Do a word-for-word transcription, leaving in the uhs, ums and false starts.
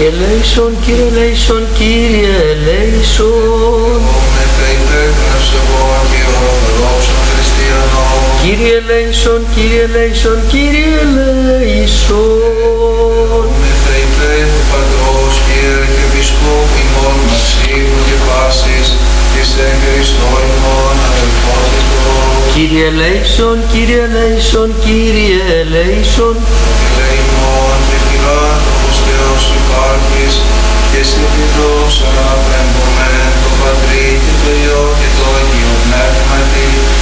Κύριε ελέησον, Κύριε ελέησον, Κύριε ελέησον. Κύριε ελέησον, Κύριε ελέησον, Κύριε ελέησον. Κύριε ελέησον, Κύριε ελέησον, Κύριε ελέησον. Και στην διδόξα απέμπομεν το Πατρί και το